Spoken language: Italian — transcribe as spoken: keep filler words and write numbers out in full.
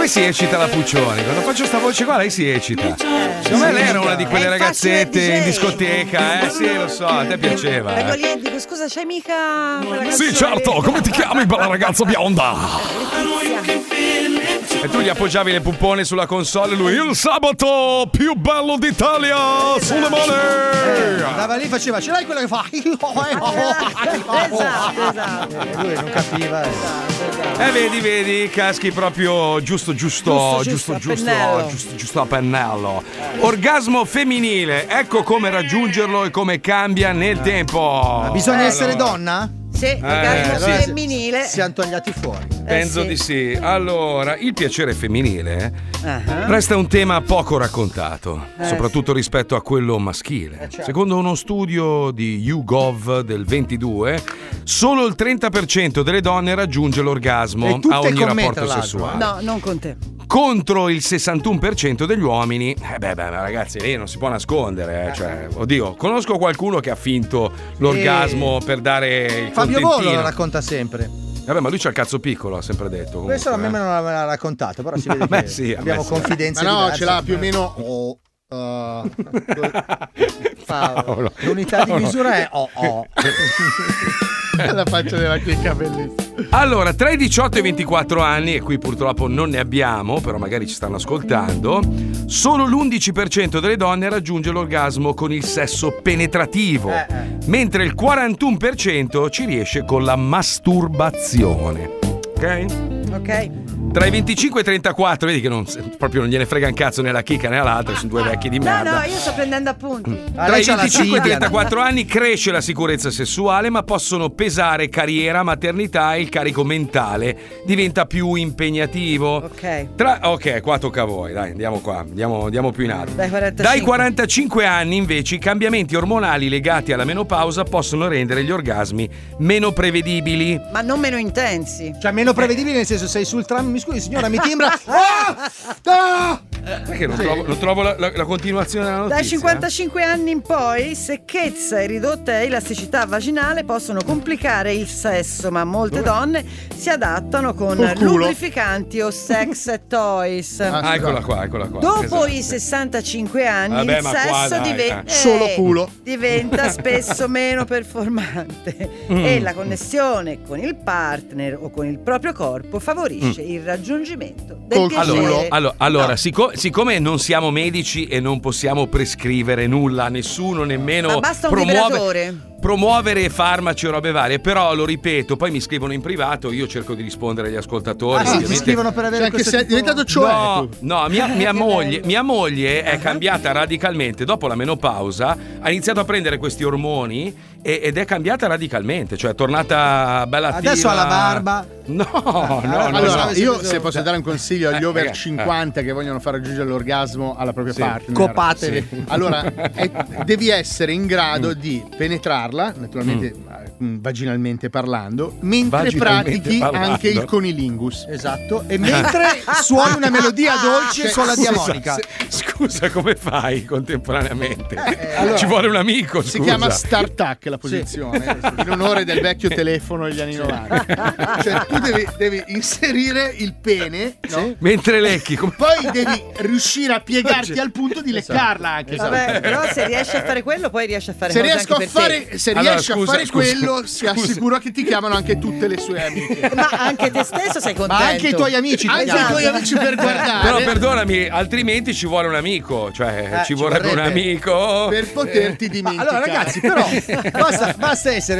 come si eccita la Puccioni? Quando faccio sta voce qua lei si eccita. Secondo me lei era una di quelle ragazzette in discoteca, eh? Sì, lo so, a te piaceva. Vengo Eh. lì e dico, scusa, c'hai mica quella canzone? Sì, certo, come ti chiami, bella ragazza bionda? E tu gli appoggiavi le puppone sulla console e lui, il sabato più bello d'Italia, sulle mani! Andava lì e faceva, ce l'hai quella che fa? Esatto, esatto. Lui non capiva. Eh, vedi, vedi, caschi proprio giusto, giusto, Giusto, giusto, giusto, a giusto, pennello. giusto, giusto a pennello. Orgasmo femminile, ecco come raggiungerlo e come cambia nel tempo. Bisogna essere donna? Sì, orgasmo allora femminile. Siamo togliati fuori. Penso Eh, sì. di sì. Allora, il piacere femminile Uh-huh. resta un tema poco raccontato, Eh, soprattutto rispetto a quello maschile. certo. Secondo uno studio di YouGov del ventidue, solo il trenta per cento delle donne raggiunge l'orgasmo E tutte a ogni con me, rapporto tra l'altro, sessuale. No, non con te. Contro il sessantuno per cento degli uomini. Eh beh, beh, ma ragazzi, lì non si può nascondere. Eh. Cioè, oddio, conosco qualcuno che ha finto l'orgasmo per dare il Fabio contentino. Volo lo racconta sempre. Vabbè, ma lui c'ha il cazzo piccolo, ha sempre detto. Comunque, Questo a me eh. non l'aveva raccontato, però si vede A me che sì, a me abbiamo sì. confidenze Ma no, diverse. ce l'ha più o meno. Oh, uh, Paolo, l'unità di misura è oh oh. la faccia della chicca bellissima. Allora, tra i diciotto e i ventiquattro anni, e qui purtroppo non ne abbiamo, però magari ci stanno ascoltando, solo l'undici per cento delle donne raggiunge l'orgasmo con il sesso penetrativo, Eh, eh. mentre il quarantuno per cento ci riesce con la masturbazione. Ok? Ok. Tra i venticinque e i trentaquattro, vedi che non, proprio non gliene frega un cazzo né la chicca né l'altra, sono due vecchi di No, merda. no, io sto prendendo appunti. Ah, Tra lei i c'ha la venticinque e i sigla. trentaquattro anni cresce la sicurezza sessuale, ma possono pesare carriera, maternità e il carico mentale diventa più impegnativo. Ok. Tra... Ok, qua tocca a voi, dai, andiamo qua, andiamo, andiamo più in alto. Dai quarantacinque. Dai quarantacinque anni, invece, i cambiamenti ormonali legati alla menopausa possono rendere gli orgasmi meno prevedibili. Ma non meno intensi. Cioè meno prevedibile nel senso sei sul tram, mi scusi signora, mi timbra. Ah! Ah! Perché non trovo, non trovo la, la- la continuazione della notizia? Dai cinquantacinque anni in poi, secchezza e ridotta elasticità vaginale possono complicare il sesso, ma molte donne si adattano con Col culo. lubrificanti o sex toys. Ah, eccola qua, eccola qua. Dopo Esatto. i sessantacinque anni Vabbè, il ma qua, sesso dai, diven- eh. Solo culo. diventa spesso meno performante Mm. e la connessione con il partner o con il proprio corpo favorisce il raggiungimento del Col piacere. Allora, allora, allora No. sicco- siccome non siamo medici e non possiamo prescrivere nulla a nessuno, nemmeno Ma basta un promuove- vibratore. promuovere farmaci o robe varie, però lo ripeto, poi mi scrivono in privato, io cerco di rispondere agli ascoltatori. Ah, sì, ti ovviamente. scrivono per Cioè, avere anche questo se è tipo- diventato cioè. No, tu. no, mia, mia Che moglie, bello. mia moglie è cambiata radicalmente dopo la menopausa, ha iniziato a prendere questi ormoni e- ed è cambiata radicalmente, cioè è tornata bella attiva. Adesso ha la barba. No, no, no. Allora, no. io se posso dare un consiglio agli Eh, over ragazzi, cinquanta che vogliono far raggiungere l'orgasmo alla propria Sì. partner. Copatevi. Sì. Allora, è- devi essere in grado di penetrarla, naturalmente mm, vaginalmente parlando, mentre Vaginalmente pratichi parlando. anche il conilingus. Esatto. E mentre suoni una melodia dolce Cioè, con la scusa, diamonica. Se- Scusa, come fai contemporaneamente? Eh, allora, Ci vuole un amico, scusa. Si chiama StarTac la posizione, in onore del vecchio telefono degli anni novanta. Cioè, tu devi, devi inserire il pene, no? Mentre lecchi, come... Poi devi riuscire a piegarti al punto di leccarla anche. Vabbè, però se riesci a fare quello, poi riesci a fare Se cose riesco a anche per fare, te. se Allora, riesci scusa, a fare scusa, quello, si scusa. assicura che ti chiamano anche tutte le sue amiche. Ma anche te stesso sei contento. Ma anche i tuoi amici. Anche Esatto. i tuoi amici per guardare. Però perdonami, altrimenti ci vuole un amico, cioè Eh, ci ci vorrebbe un vorrebbe. amico. per poterti Ma dimenticare. allora ragazzi, però basta, basta essere